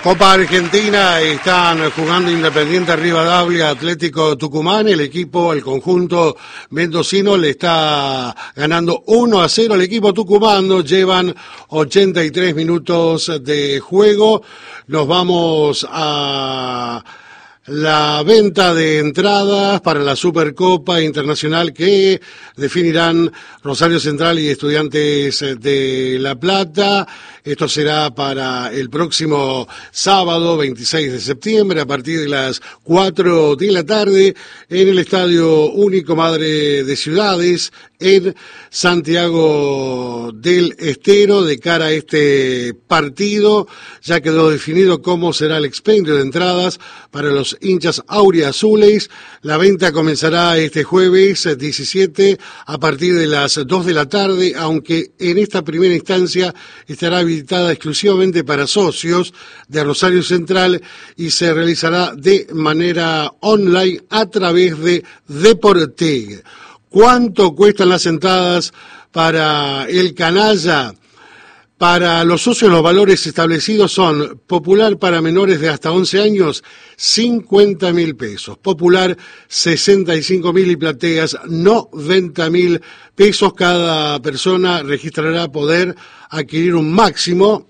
Copa Argentina, están jugando Independiente Rivadavia, Atlético Tucumán. El conjunto mendocino le está ganando 1-0 al equipo tucumano. Llevan 83 minutos de juego. Nos vamos a la venta de entradas para la Supercopa Internacional que definirán Rosario Central y Estudiantes de La Plata. Esto será para el próximo sábado 26 de septiembre a partir de las 4 de la tarde en el Estadio Único Madre de Ciudades en Santiago del Estero. De cara a este partido ya quedó definido cómo será el expendio de entradas para los hinchas auriazules. La venta comenzará este jueves 17 a partir de las 2 de la tarde, aunque en esta primera instancia estará habilitada exclusivamente para socios de Rosario Central y se realizará de manera online a través de Deporteg. ¿Cuánto cuestan las entradas para el canalla? Para los socios los valores establecidos son: popular para menores de hasta 11 años, 50.000 pesos, popular 65.000 y plateas 90.000 pesos. Cada persona registrará poder adquirir un máximo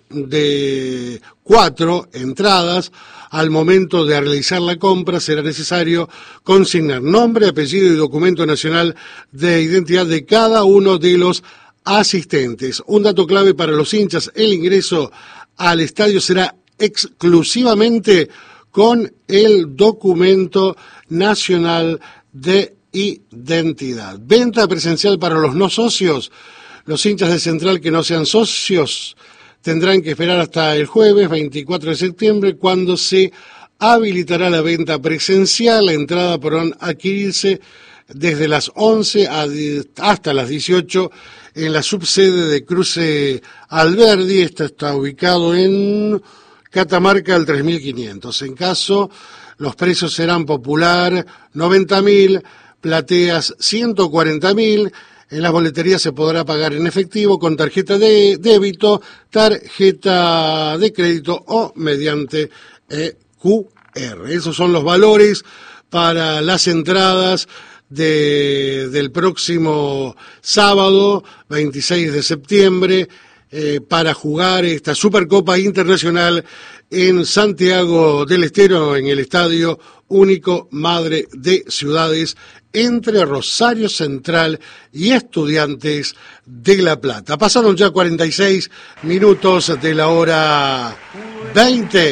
de 4 entradas. Al momento de realizar la compra será necesario consignar nombre, apellido y documento nacional de identidad de cada uno de los asistentes. Un dato clave para los hinchas: el ingreso al estadio será exclusivamente con el documento nacional de identidad. Venta presencial para los no socios. Los hinchas de Central que no sean socios tendrán que esperar hasta el jueves 24 de septiembre, cuando se habilitará la venta presencial. La entrada podrán adquirirse desde las 11 hasta las 18 en la subsede de Cruce Alberdi. Esta está ubicado en Catamarca al 3500. En caso, los precios serán popular 90.000, plateas 140.000. En las boleterías se podrá pagar en efectivo, con tarjeta de débito, tarjeta de crédito o mediante QR. Esos son los valores para las entradas del próximo sábado 26 de septiembre para jugar esta Supercopa Internacional en Santiago del Estero, en el Estadio Único Madre de Ciudades, entre Rosario Central y Estudiantes de La Plata. Pasaron ya 46 minutos de la hora 20.